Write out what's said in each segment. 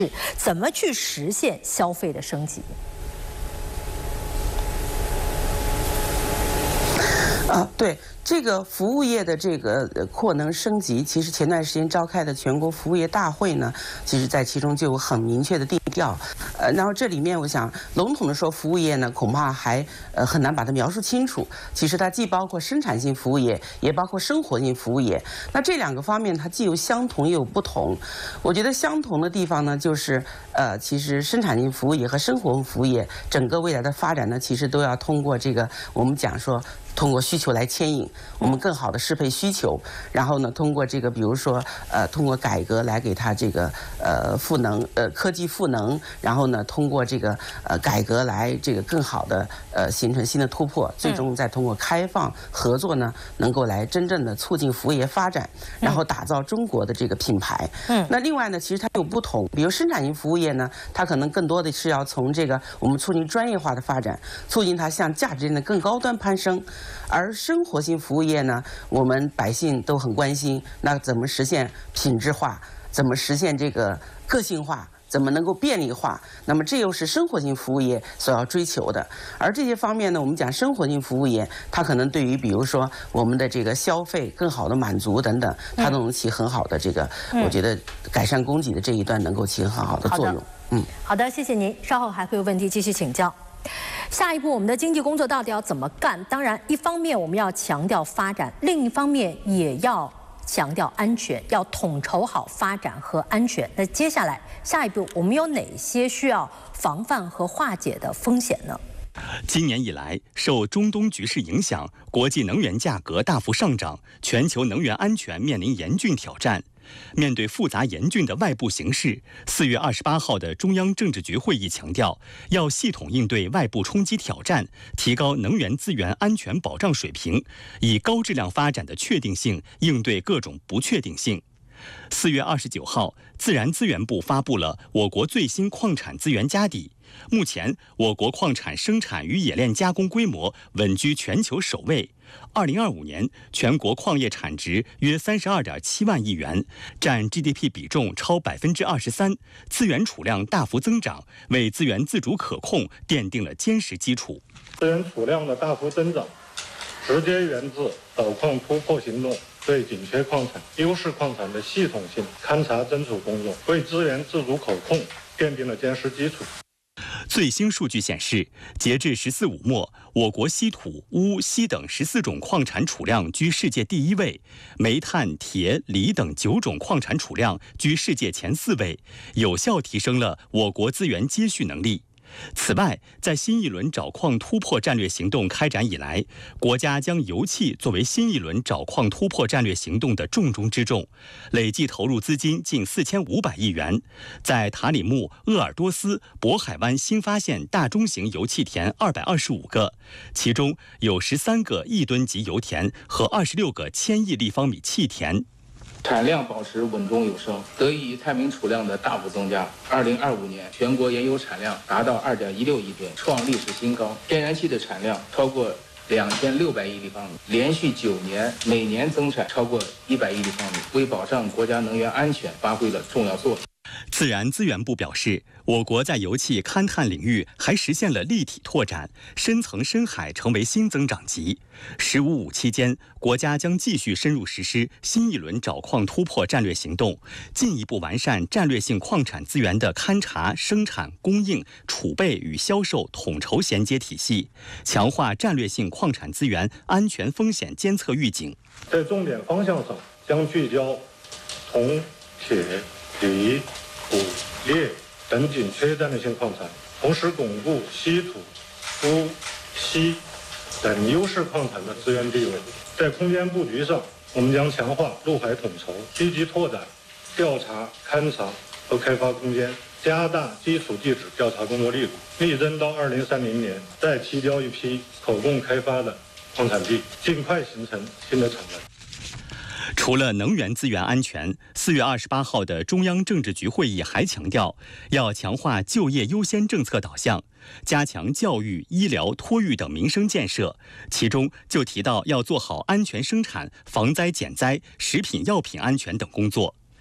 怎么去实现消费的升级？ 对。这个服务业的这个扩能升级，其实前段时间召开的全国服务业大会呢，其实在其中就有很明确的定调。然后这里面我想笼统的说，服务业呢恐怕还很难把它描述清楚。其实它既包括生产性服务业，也包括生活性服务业。那这两个方面它既有相同也有不同。我觉得相同的地方呢，就是其实生产性服务业和生活性服务业整个未来的发展呢，其实都要通过这个我们讲说。通过需求来牵引，我们更好的适配需求，然后呢，通过这个，比如说，通过改革来给它这个赋能，科技赋能，然后呢，通过这个改革来这个更好的形成新的突破，最终再通过开放合作呢，能够来真正的促进服务业发展，然后打造中国的这个品牌。那另外呢，其实它有不同，比如生产性服务业呢，它可能更多的是要从这个我们促进专业化的发展，促进它向价值链的更高端攀升。而生活性服务业呢，我们百姓都很关心，那怎么实现品质化？怎么实现这个个性化？怎么能够便利化？那么这又是生活性服务业所要追求的。而这些方面呢，我们讲生活性服务业，它可能对于比如说我们的这个消费更好的满足等等，它都能起很好的这个，我觉得改善供给的这一端能够起很好的作用。 好的，谢谢您。稍后还会有问题继续请教。下一步，我们的经济工作到底要怎么干？当然，一方面我们要强调发展，另一方面也要强调安全，要统筹好发展和安全。那接下来，下一步我们有哪些需要防范和化解的风险呢？ 今年以来，受中东局势影响，国际能源价格大幅上涨，全球能源安全面临严峻挑战。面对复杂严峻的外部形势，4月28号的中央政治局会议强调，要系统应对外部冲击挑战，提高能源资源安全保障水平，以高质量发展的确定性应对各种不确定性。4月29号，自然资源部发布了我国最新矿产资源家底。目前，我国矿产生产与冶炼加工规模稳居全球首位。2025年，全国矿业产值约32.7万亿元，占 GDP 比重超23%，资源储量大幅增长，为资源自主可控奠定了坚实基础。 资源储量的大幅增长，直接源自导矿突破行动对紧缺矿产、优势矿产的系统性勘查侦处工作，为资源自主可控奠定了坚实基础。 最新数据显示，截至14五末，我国稀土、钨、锡等14种矿产储量居世界第1位，煤炭、铁、锂等9种矿产储量居世界前4位，有效提升了我国资源接续能力。此外，在新一轮找矿突破战略行动开展以来，国家将油气作为新一轮找矿突破战略行动的重中之重，累计投入资金近4500亿元，在塔里木、鄂尔多斯、渤海湾新发现大中型油气田225个，其中有13个亿吨级油田和26个1000亿立方米气田。 产量保持稳中有升，得益于探明储量的大幅增加。2025年全国原油产量达到2.16亿吨，创历史新高；天然气的产量超过2600亿立方米，连续9年每年增产超过100亿立方米，为保障国家能源安全发挥了重要作用。 自然资源部表示，我国在油气勘探领域还实现了立体拓展，深层深海成为新增长极。“15五”期间，国家将继续深入实施新一轮找矿突破战略行动，进一步完善战略性矿产资源的勘查、生产、供应、储备与销售统筹衔接体系，强化战略性矿产资源安全风险监测预警。 在重点方向上，将聚焦铜、铁、锂、钴、镍等紧缺战略性矿产，同时巩固稀土、钨、锡等优势矿产的资源地位。在空间布局上，我们将强化陆海统筹，积极拓展调查、勘查和开发空间，加大基础地质调查工作力度，力争到2030年再提交一批可供开发的矿产地，尽快形成新的产能。 除了能源资源安全，4月28号的中央政治局会议还强调，要强化就业优先政策导向，加强教育、医疗、托育等民生建设。其中就提到要做好安全生产、防灾减灾、食品药品安全等工作。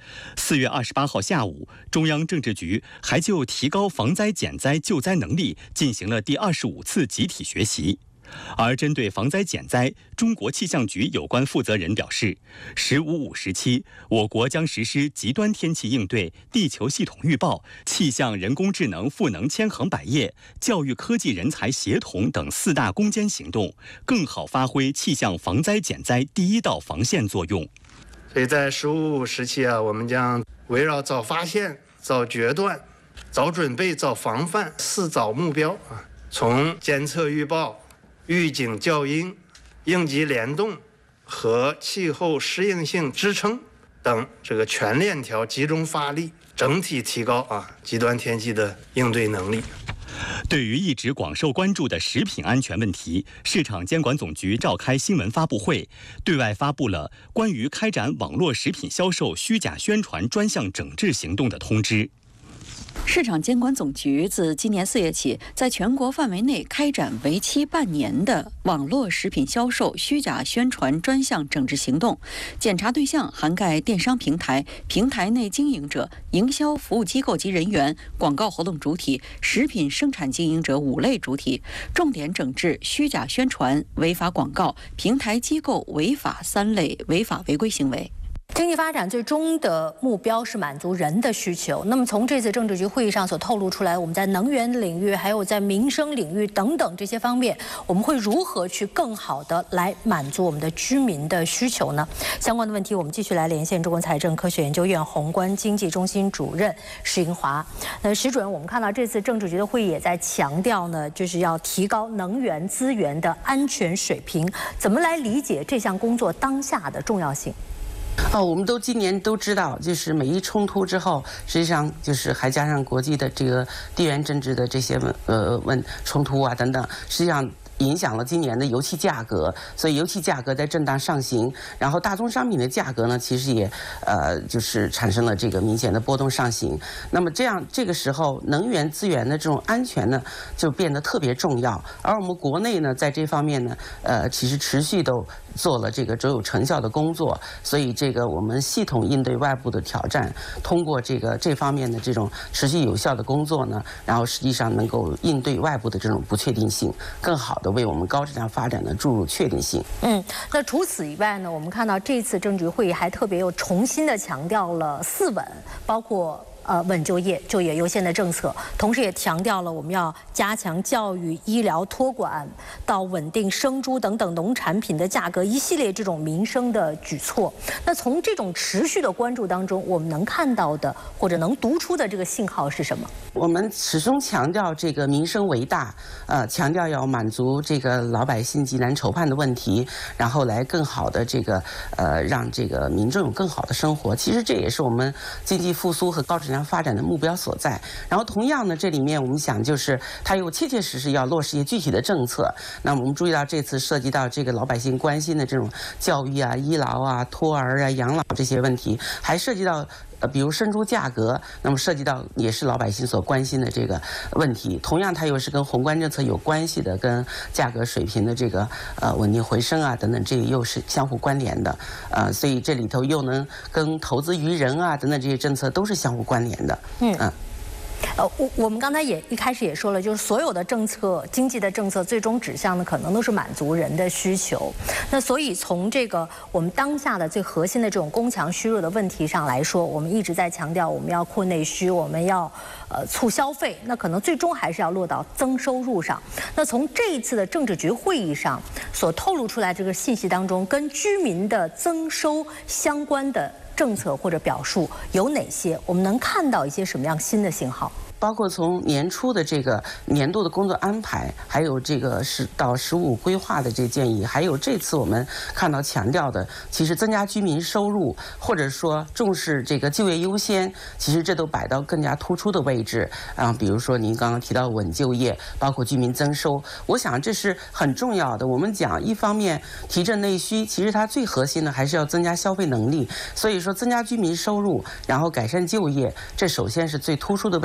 4月28号下午，中央政治局还就提高防灾减灾救灾能力进行了第25次集体学习。而针对防灾减灾，中国气象局有关负责人表示，15.5时期，我国将实施极端天气应对、地球系统预报、气象人工智能赋能千行百业、教育科技人才协同等4大攻坚行动，更好发挥气象防灾减灾第一道防线作用。 所以在15.5时期我们将围绕早发现、早决断、早准备、早防范4早目标从监测预报、预警校应、应急联动和气候适应性支撑等这个全链条集中发力，整体提高极端天气的应对能力。 对于一直广受关注的食品安全问题，市场监管总局召开新闻发布会，对外发布了关于开展网络食品销售虚假宣传专项整治行动的通知。 市场监管总局自今年4月起，在全国范围内开展为期半年的网络食品销售虚假宣传专项整治行动，检查对象涵盖电商平台、平台内经营者、营销服务机构及人员、广告活动主体、食品生产经营者5类主体，重点整治虚假宣传、违法广告、平台机构违法3类违法违规行为。 经济发展最终的目标是满足人的需求。那么从这次政治局会议上所透露出来，我们在能源领域，还有在民生领域等等这些方面，我们会如何去更好的来满足我们的居民的需求呢？相关的问题，我们继续来连线中国财政科学研究院宏观经济中心主任石英华。石主任，我们看到这次政治局的会议也在强调呢，就是要提高能源资源的安全水平。怎么来理解这项工作当下的重要性？ 我们今年都知道，就是美伊冲突之后，实际上就是还加上国际的这个地缘政治的这些冲突等等，实际上影响了今年的油气价格，所以油气价格在震荡上行，然后大宗商品的价格呢，其实也就是产生了这个明显的波动上行。那么这个时候，能源资源的这种安全呢，就变得特别重要。而我们国内呢，在这方面呢，其实持续都做了这个卓有成效的工作，所以这个我们系统应对外部的挑战，通过这方面的这种持续有效的工作呢，然后实际上能够应对外部的这种不确定性，更好的为我们高质量发展的注入确定性。 那除此以外呢，我们看到这次政治局会议还特别又重新的强调了4稳，包括稳就业、就业优先的政策，同时也强调了我们要加强教育、医疗、托管，到稳定生猪等等农产品的价格，一系列这种民生的举措。那从这种持续的关注当中，我们能看到的或者能读出的这个信号是什么？ 我们始终强调这个民生为大，强调要满足这个老百姓急难愁盼的问题，然后来更好的这个让这个民众有更好的生活。其实这也是我们经济复苏和高质量发展的目标所在。然后同样呢，这里面我们想就是它又切切实实要落实一些具体的政策。那我们注意到这次涉及到这个老百姓关心的这种教育医疗托儿养老这些问题，还涉及到比如生猪价格，那么涉及到也是老百姓所关心的这个问题。同样，它又是跟宏观政策有关系的，跟价格水平的这个稳定回升等等，这又是相互关联的。所以这里头又能跟投资于人等等这些政策都是相互关联的。 我们刚才一开始也说了，就是所有的政策、经济的政策，最终指向的可能都是满足人的需求。那所以从这个我们当下的最核心的这种供强虚弱的问题上来说，我们一直在强调我们要扩内需，我们要促消费，那可能最终还是要落到增收入上。那从这一次的政治局会议上所透露出来这个信息当中，跟居民的增收相关的政策或者表述有哪些？我们能看到一些什么样新的信号？ 包括从年初的这个年度的工作安排，还有这个到15规划的这建议，还有这次我们看到强调的，其实增加居民收入，或者说重视这个就业优先，其实这都摆到更加突出的位置比如说您刚刚提到稳就业，包括居民增收，我想这是很重要的。我们讲一方面提振内需，其实它最核心的还是要增加消费能力。所以说增加居民收入，然后改善就业，这首先是最突出的问题。比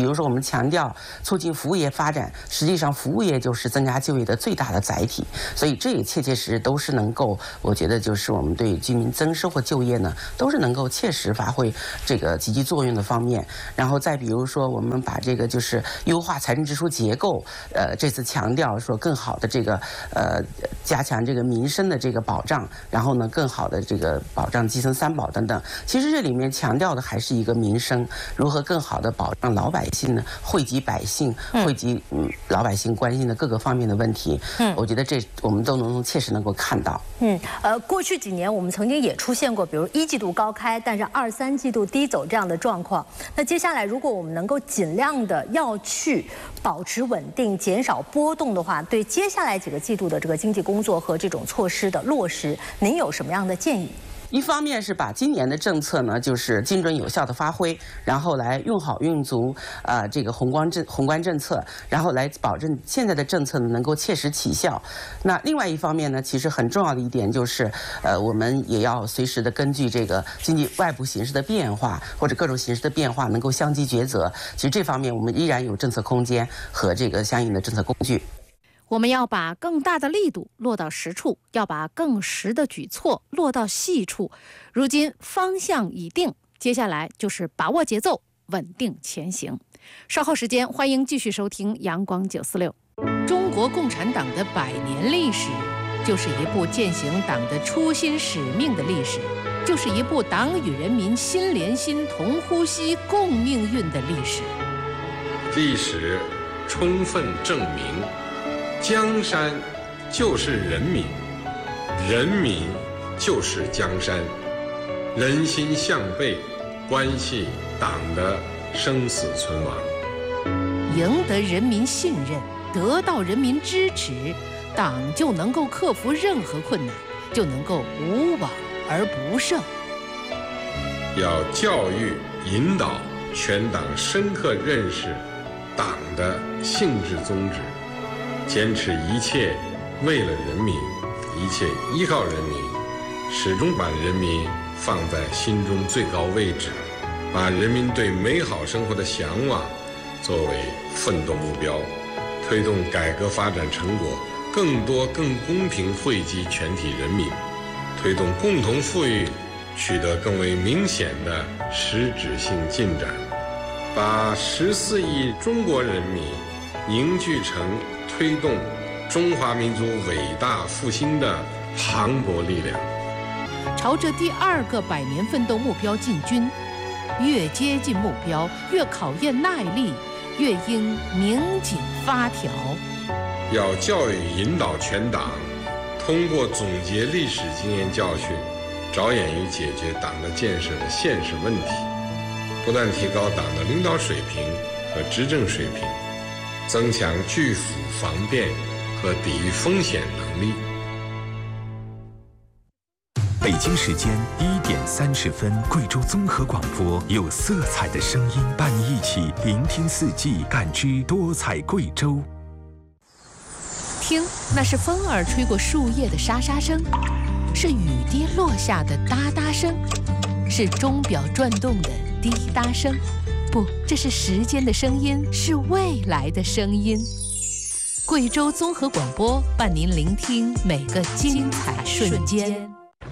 如说我们强调促进服务业发展，实际上服务业就是增加就业的最大的载体，所以这也切切实实都是能够，我觉得就是我们对居民增收或就业呢，都是能够切实发挥这个积极作用的方面。然后再比如说，我们把这个就是优化财政支出结构，这次强调说更好的这个加强这个民生的这个保障，然后呢更好的这个保障基层三保等等。其实这里面强调的还是一个民生，如何更好的保障老百姓呢？惠及百姓，惠及老百姓关心的各个方面的问题。我觉得这我们都能切实能够看到。 过去几年我们曾经也出现过，比如1季度高开，但是2、3季度低走这样的状况。那接下来如果我们能够尽量的要去保持稳定，减少波动的话，对接下来几个季度的这个经济工作和这种措施的落实，您有什么样的建议？ 一方面是把今年的政策呢，就是精准有效的发挥，然后来用好用足这个宏观政策，然后来保证现在的政策呢能够切实起效。那另外一方面呢，其实很重要的一点就是，我们也要随时的根据这个经济外部形势的变化或者各种形势的变化，能够相机抉择。其实这方面我们依然有政策空间和这个相应的政策工具。 我们要把更大的力度落到实处，要把更实的举措落到细处。如今方向已定，接下来就是把握节奏，稳定前行。稍后时间，欢迎继续收听阳光946。中国共产党的100年历史，就是一部践行党的初心使命的历史，就是一部党与人民心连心、同呼吸、共命运的历史。 历史充分证明，江山就是人民，人民就是江山，人心向背，关系党的生死存亡。 赢得人民信任，得到人民支持，党就能够克服任何困难，就能够无往而不胜。 要教育引导全党深刻认识党的性质宗旨，坚持一切为了人民，一切依靠人民，始终把人民放在心中最高位置，把人民对美好生活的向往作为奋斗目标，推动改革发展成果更多更公平惠及全体人民，推动共同富裕取得更为明显的实质性进展，把14亿中国人民凝聚成推动中华民族伟大复兴的磅礴力量， 朝着第2个100年奋斗目标进军。越接近目标，越考验耐力，越应拧紧发条。 要教育引导全党，通过总结历史经验教训，着眼于解决党的建设的现实问题，不断提高党的领导水平和执政水平，增强拒腐防变和抵御风险能力。 北京时间1点30分，贵州综合广播有色彩的声音，伴你一起聆听四季，感知多彩贵州。 听，那是风儿吹过树叶的沙沙声，是雨滴落下的哒哒声，是钟表转动的滴答声。不，这是时间的声音，是未来的声音。贵州综合广播伴您聆听每个精彩瞬间。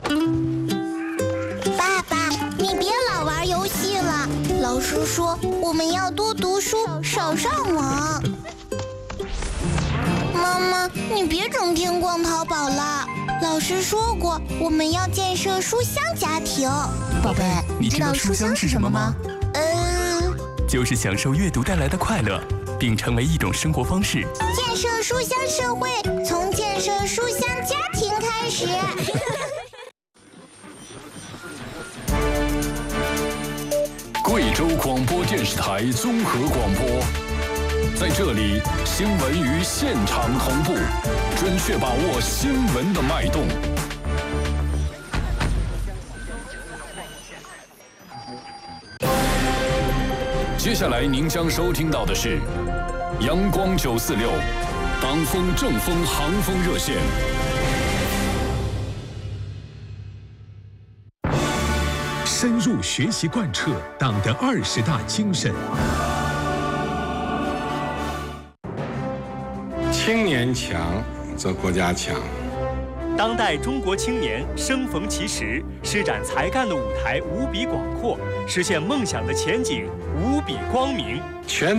爸爸，你别老玩游戏了，老师说我们要多读书，少上网。妈妈，你别整天逛淘宝了，老师说过我们要建设书香家庭。 宝贝，你知道书香是什么吗？就是享受阅读带来的快乐，并成为一种生活方式。 建设书香社会，从建设书香家庭开始。 贵州广播电视台综合广播，在这里新闻与现场同步，准确把握新闻的脉动。接下来您将收听到的是阳光946党风政风航风热线。 深入学习贯彻党的20大精神， 青年强则国家强。 当代中国青年生逢其时，施展才干的舞台无比广阔，实现梦想的前景无比光明。 全